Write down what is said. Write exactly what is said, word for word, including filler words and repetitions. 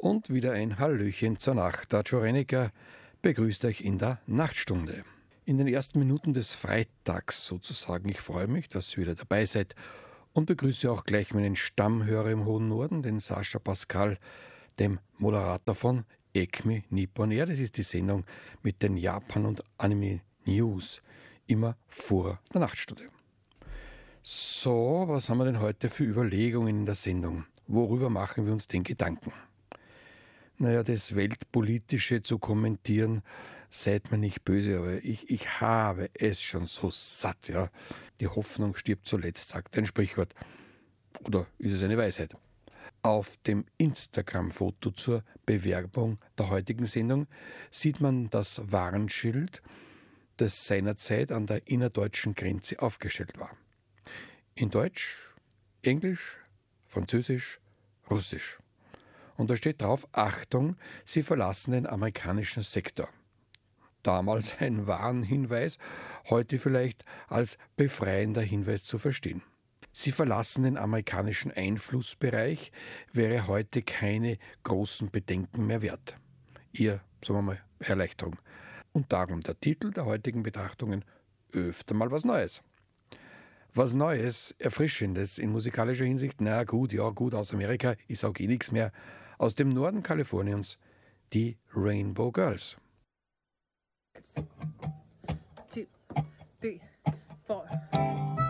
Und wieder ein Hallöchen zur Nacht. Der Joe Rennecker begrüßt euch in der Nachtstunde. In den ersten Minuten des Freitags sozusagen. Ich freue mich, dass ihr wieder dabei seid und begrüße auch gleich meinen Stammhörer im hohen Norden, den Sascha Pascal, dem Moderator von A C M E Nippon Air. Das ist die Sendung mit den Japan- und Anime-News, immer vor der Nachtstunde. So, was haben wir denn heute für Überlegungen in der Sendung? Worüber machen wir uns den Gedanken? Naja, das Weltpolitische zu kommentieren, seid mir nicht böse, aber ich, ich habe es schon so satt, ja. Die Hoffnung stirbt zuletzt, sagt ein Sprichwort. Oder ist es eine Weisheit? Auf dem Instagram-Foto zur Bewerbung der heutigen Sendung sieht man das Warnschild, das seinerzeit an der innerdeutschen Grenze aufgestellt war. In Deutsch, Englisch, Französisch, Russisch. Und da steht drauf: Achtung, Sie verlassen den amerikanischen Sektor. Damals ein Warnhinweis, heute vielleicht als befreiender Hinweis zu verstehen. Sie verlassen den amerikanischen Einflussbereich, wäre heute keine großen Bedenken mehr wert. Eher, sagen wir mal, Erleichterung. Und darum der Titel der heutigen Betrachtungen: Öfter mal was Neues. Was Neues, Erfrischendes in musikalischer Hinsicht, na gut, ja gut, aus Amerika, ich sag eh nichts mehr. Aus dem Norden Kaliforniens, die Rainbow Girls. Two, three, four.